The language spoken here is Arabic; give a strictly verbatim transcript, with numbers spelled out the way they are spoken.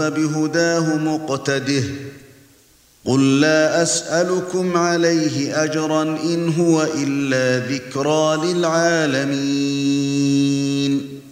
بهداه مقتده قل لا أسألكم عليه أجرا إن هو إلا ذكرى للعالمين